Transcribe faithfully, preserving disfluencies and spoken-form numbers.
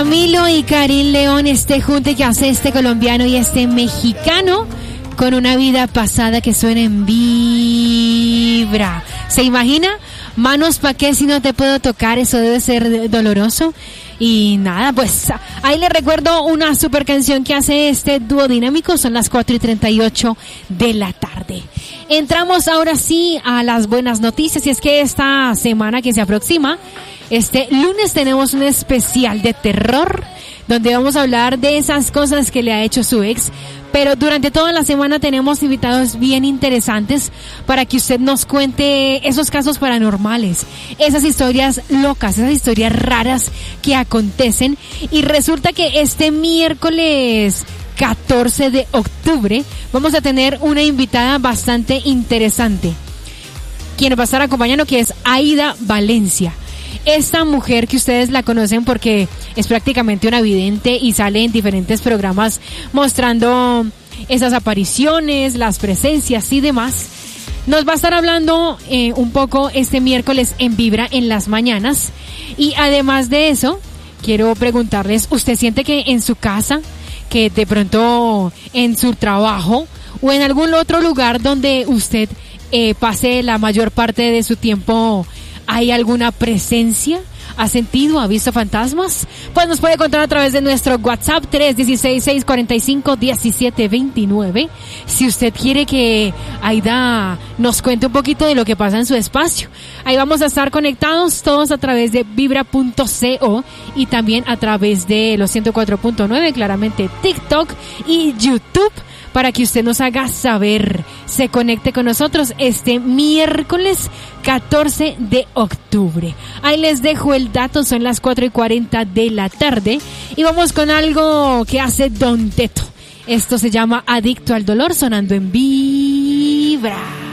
Camilo y Karim León, este junte que hace este colombiano y este mexicano con una vida pasada que suena en vibra. ¿Se imagina? Manos pa' qué si no te puedo tocar, eso debe ser doloroso. Y nada, pues ahí les recuerdo una super canción que hace este dúo dinámico. Son las cuatro y treinta y ocho de la tarde. Entramos ahora sí a las buenas noticias, y es que esta semana que se aproxima, este lunes, tenemos un especial de terror donde vamos a hablar de esas cosas que le ha hecho su ex. Pero durante toda la semana tenemos invitados bien interesantes para que usted nos cuente esos casos paranormales, esas historias locas, esas historias raras que acontecen. Y resulta que este miércoles catorce de octubre vamos a tener una invitada bastante interesante, quien nos va a estar acompañando, que es Aida Valencia. Esta mujer que ustedes la conocen porque es prácticamente una vidente y sale en diferentes programas mostrando esas apariciones, las presencias y demás. Nos va a estar hablando eh, un poco este miércoles en Vibra en las mañanas. Y además de eso, quiero preguntarles, ¿usted siente que en su casa, que de pronto en su trabajo o en algún otro lugar donde usted eh, pase la mayor parte de su tiempo, hay alguna presencia? ¿Ha sentido, ha visto fantasmas? Pues nos puede contar a través de nuestro WhatsApp tres uno seis, seis cuatro cinco, uno siete dos nueve. Si usted quiere que Aida nos cuente un poquito de lo que pasa en su espacio. Ahí vamos a estar conectados todos a través de vibra punto co y también a través de los ciento cuatro punto nueve, claramente TikTok y YouTube, para que usted nos haga saber, se conecte con nosotros este miércoles catorce de octubre. Ahí les dejo el dato, son las cuatro y cuarenta de la tarde y vamos con algo que hace Don Teto. Esto se llama Adicto al Dolor, sonando en Vibra.